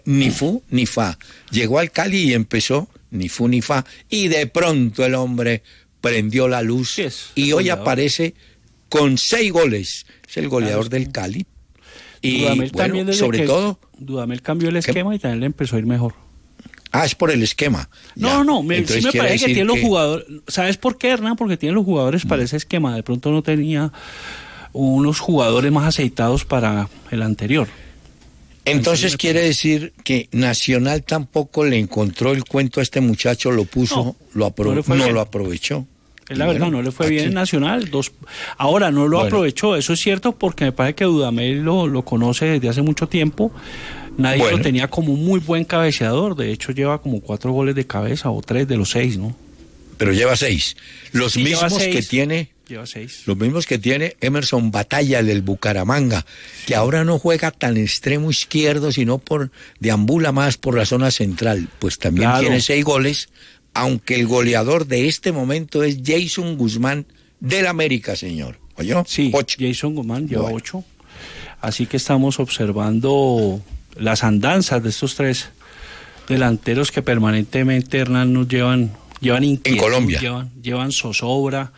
ni fu ni fa. Llegó al Cali y empezó ni fu ni fa. Y de pronto el hombre prendió la luz y hoy aparece con 6 goles. Es el goleador del Cali. Y bueno, sobre todo... Dudamel cambió el esquema y también le empezó a ir mejor. Es por el esquema. No, sí me parece que tiene los jugadores... ¿Sabes por qué, Hernán? Porque tiene los jugadores para ese esquema. De pronto no tenía unos jugadores más aceitados para el anterior. Entonces quiere decir que Nacional tampoco le encontró el cuento a este muchacho, lo puso, no lo aprovechó. Es la verdad, no le fue bien en Nacional. Ahora no lo aprovechó, eso es cierto, porque me parece que Dudamel lo conoce desde hace mucho tiempo. Nadie lo tenía como un muy buen cabeceador. De hecho, lleva como 4 goles de cabeza o 3 de los 6, ¿no? Pero lleva 6. Los mismos que tiene. Lleva 6. Los mismos que tiene Emerson Batalla del Bucaramanga, que ahora no juega tan extremo izquierdo, sino deambula más por la zona central. Pues también tiene 6 goles, aunque el goleador de este momento es Jason Guzmán del América, señor. ¿Oyó? Sí, 8. Jason Guzmán lleva 8. Así que estamos observando las andanzas de estos 3 delanteros que permanentemente, Hernán, nos llevan inquietud, en Colombia. Llevan zozobra.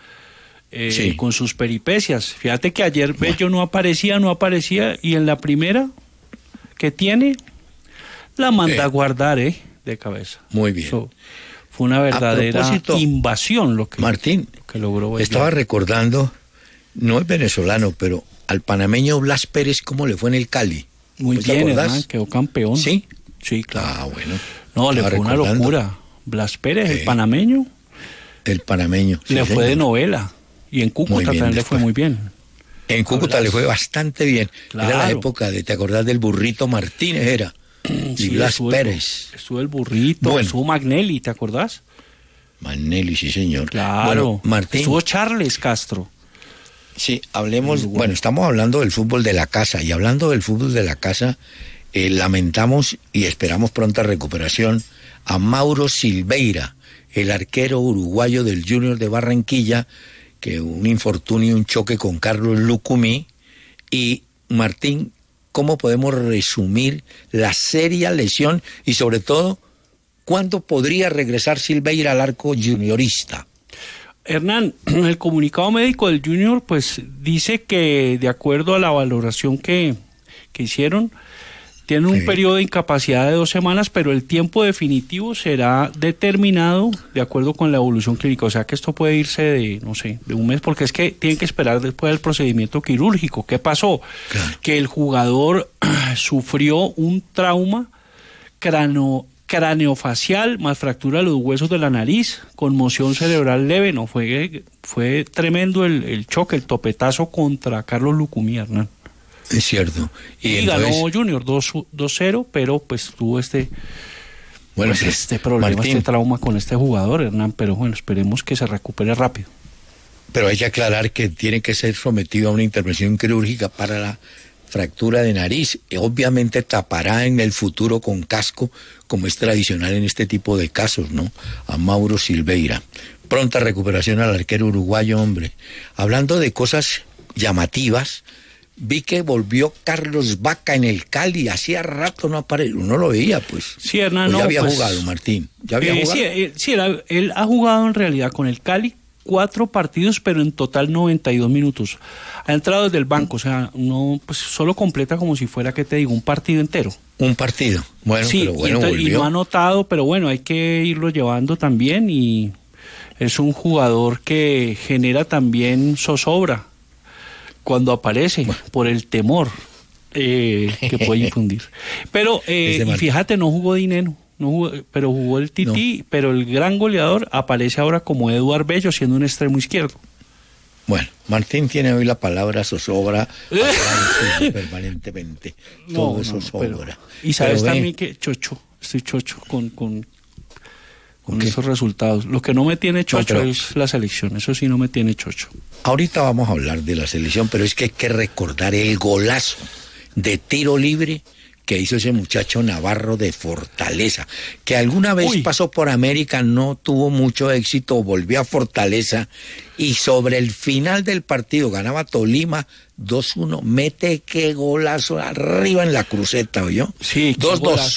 Con sus peripecias. Fíjate que ayer Bello no aparecía, y en la primera que tiene, la manda a guardar, de cabeza. Muy bien. Fue una verdadera invasión lo que logró Bello. Estaba recordando, no es venezolano, pero al panameño Blas Pérez, ¿cómo le fue en el Cali? Muy bien, Hernán, quedó campeón. ¿Sí? Sí, claro. Bueno. No, le fue una locura. Blas Pérez, el panameño. El panameño. Le fue de novela. Y en Cúcuta también le fue muy bien. En Cúcuta le fue bastante bien. Claro. Era la época ¿te acordás del Burrito Martínez? Era. Y Blas Pérez. Estuvo el Burrito, estuvo Magnelli, ¿te acordás? Magnelli, sí, señor. Claro. Bueno, Martín. Estuvo Charles Castro. Sí, hablemos, estamos hablando del fútbol de la casa. Y hablando del fútbol de la casa, lamentamos y esperamos pronta recuperación a Mauro Silveira, el arquero uruguayo del Junior de Barranquilla, que un infortunio, un choque con Carlos Lucumí. Y Martín, ¿cómo podemos resumir la seria lesión y sobre todo, cuándo podría regresar Silveira al arco juniorista? Hernán, el comunicado médico del Junior pues dice que de acuerdo a la valoración que hicieron, tiene un periodo de incapacidad de 2 semanas, pero el tiempo definitivo será determinado de acuerdo con la evolución clínica. O sea que esto puede irse de un mes, porque es que tienen que esperar después del procedimiento quirúrgico. ¿Qué pasó? Claro. Que el jugador sufrió un trauma craneofacial más fractura de los huesos de la nariz, conmoción cerebral leve. No, fue tremendo el choque, el topetazo contra Carlos Lucumí, Hernán. Es cierto. Y entonces, ganó Junior 2-0, pero pues tuvo este problema, Martín, este trauma con este jugador, Hernán, pero bueno, esperemos que se recupere rápido. Pero hay que aclarar que tiene que ser sometido a una intervención quirúrgica para la fractura de nariz. Obviamente tapará en el futuro con casco, como es tradicional en este tipo de casos, ¿no? A Mauro Silveira. Pronta recuperación al arquero uruguayo, hombre. Hablando de cosas llamativas, vi que volvió Carlos Vaca en el Cali, hacía rato no apareció, no lo veía, pues. Sí, Hernán, ya había jugado, Martín. ¿Ya había jugado? Sí, él ha jugado en realidad con el Cali 4 partidos, pero en total 92 minutos. Ha entrado desde el banco, o sea, no, pues solo completa como si fuera, ¿qué te digo? Un partido entero. Un partido, bueno, sí, pero bueno, y no ha anotado, pero bueno, hay que irlo llevando también, y es un jugador que genera también zozobra cuando aparece, por el temor que puede infundir. Pero, y fíjate, no jugó Dinero, pero jugó el Tití, no. Pero el gran goleador aparece ahora como Eduard Bello, siendo un extremo izquierdo. Bueno, Martín tiene hoy la palabra zozobra permanentemente. Todo eso zozobra. Y sabes también que estoy chocho con esos resultados. Lo que no me tiene chocho es la selección, eso sí no me tiene chocho. Ahorita vamos a hablar de la selección, pero es que hay que recordar el golazo de tiro libre que hizo ese muchacho Navarro de Fortaleza, que alguna vez pasó por América, no tuvo mucho éxito, volvió a Fortaleza y sobre el final del partido ganaba Tolima 2-1, mete qué golazo arriba en la cruceta, ¿oyó? Sí, 2-2.